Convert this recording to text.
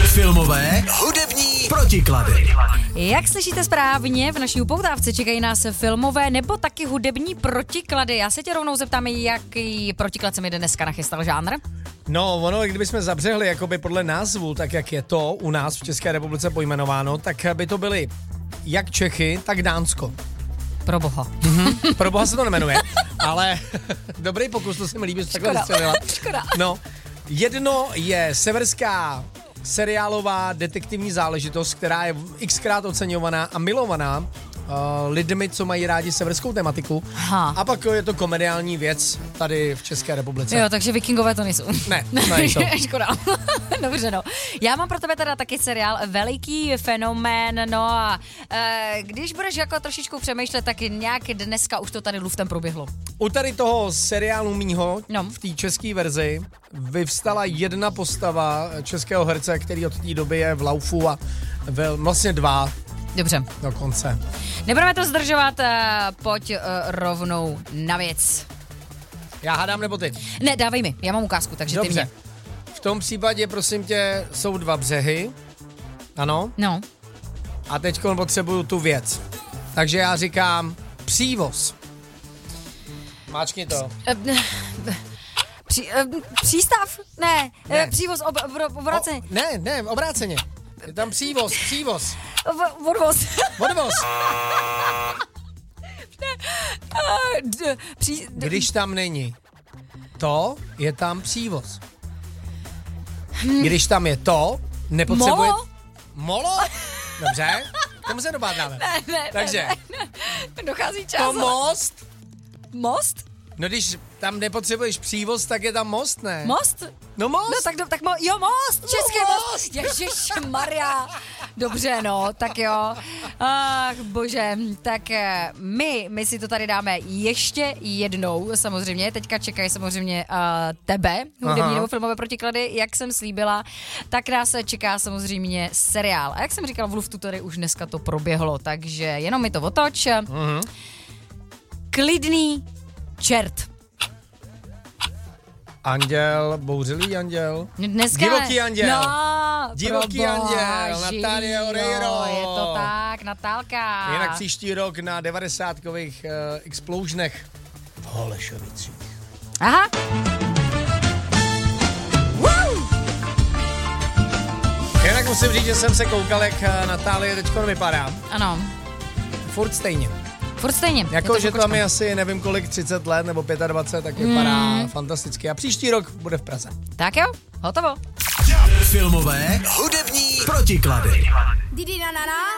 Filmové, hudební protiklady. Jak slyšíte správně, v naší upoutávce čekají nás filmové nebo taky hudební protiklady. Já se tě rovnou zeptám, jaký protiklad se mi dneska nachystal žánr? No, ono, kdybychom zabřehli jakoby podle názvu, tak jak je to u nás v České republice pojmenováno, tak by to byly jak Čechy, tak Dánsko. Pro boha. Pro boha se to nemenuje, ale dobrý pokus, to se mi líbí, že takhle vystřelila. Škoda. No, jedno je severská seriálová detektivní záležitost, která je xkrát oceňovaná a milovaná lidmi, co mají rádi severskou tematiku. Aha. A pak je to komediální věc tady v České republice. Jo, takže Vikingové to nejsou. Ne, nejsou. Škoda. Dobře, no. Já mám pro tebe teda taky seriál Veliký fenomén, no a když budeš jako trošičku přemýšlet, tak nějak dneska už to tady luftem proběhlo. U tady toho seriálu mýho, No. v té české verzi, vyvstala jedna postava českého herce, který od té doby je v laufu a vlastně dva Dobře. dokonce. Nebudeme to zdržovat, pojď rovnou na věc. Já hádám nebo ty? Ne, dávej mi, já mám ukázku, takže ty Dobře. mě. V tom případě, prosím tě, jsou dva břehy. Ano. No. A teď potřebuju tu věc. Takže já říkám přívoz. Máčkni to. Přístav? Ne. Ne. Přívoz, obráceně. Ne, obráceně. Je tam přívoz. Odvoz. Odvoz. Když tam není to, je tam přívoz. Když tam je to, nepotřebuje... Molo? Molo? Dobře, k tomu se dobádáme. Ne. Takže, Dochází čas. to most, Most? no když tam nepotřebuješ přívoz, tak je tam most, ne? Most? No most. No tak jo, most, český most. Ježišmarja. Dobře, no, tak jo. Ach, bože, tak my si to tady dáme ještě jednou, samozřejmě. Teďka čekají samozřejmě tebe, hudební nebo filmové protiklady, jak jsem slíbila, tak nás čeká samozřejmě seriál. A jak jsem říkala, v luftu tady už dneska to proběhlo, takže jenom mi to otoč. Klidný čert. Anděl, bouřilý anděl. Dneska... Divoký anděl. No, Divoký anděl, Natalia Oreiro. Je to tak, Natálka. Jinak příští rok na 90kových explosionech v Holešovicích. Aha. Jinak musím říct, že jsem se koukal, jak Natálie teďko vypadá. Ano. Furt stejně. Furt stejně. Jako, že tam je asi nevím kolik, 30 let nebo 25, tak vypadá fantasticky. A příští rok bude v Praze. Tak jo, hotovo. Filmové, hudební protiklady. Didi na na na.